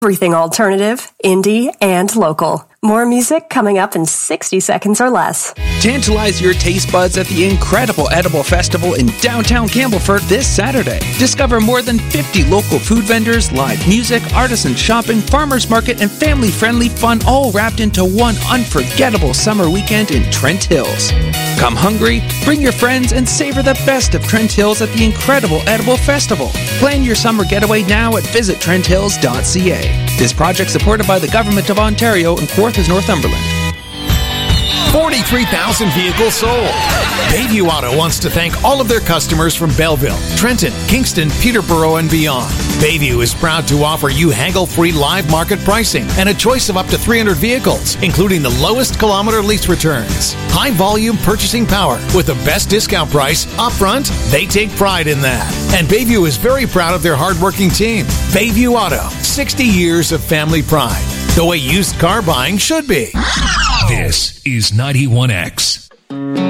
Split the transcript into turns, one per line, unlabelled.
Everything alternative, indie, and local. More music coming up in 60 seconds or less.
Tantalize your taste buds at the incredible Edible Festival in downtown Campbellford this Saturday. Discover more than 50 local food vendors, live music, artisan shopping, farmers market, and family-friendly fun all wrapped into one unforgettable summer weekend in Trent Hills. Come hungry, bring your friends, and savor the best of Trent Hills at the incredible Edible Festival. Plan your summer getaway now at visittrenthills.ca. This project supported by the Government of Ontario and Kawarthas, Northumberland.
43,000 vehicles sold. Bayview Auto wants to thank all of their customers from Belleville, Trenton, Kingston, Peterborough, and beyond. Bayview is proud to offer you haggle-free live market pricing and a choice of up to 300 vehicles, including the lowest kilometer lease returns. High-volume purchasing power with the best discount price upfront. They take pride in that. And Bayview is very proud of their hardworking team. Bayview Auto, 60 years of family pride. The way used car buying should be.
This is 91X.